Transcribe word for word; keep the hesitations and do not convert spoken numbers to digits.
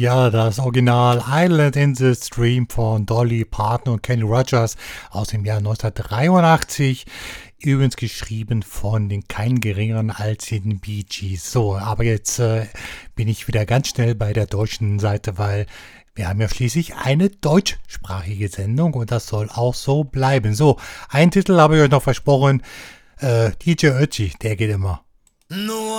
Ja, das Original Island in the Stream von Dolly Parton und Kenny Rogers aus dem Jahr neunzehnhundertdreiundachtzig. Übrigens geschrieben von den keinen geringeren als den Bee Gees. So, aber jetzt äh, bin ich wieder ganz schnell bei der deutschen Seite, weil wir haben ja schließlich eine deutschsprachige Sendung und das soll auch so bleiben. So, einen Titel habe ich euch noch versprochen. Äh, D J Ötzi, der geht immer. Nur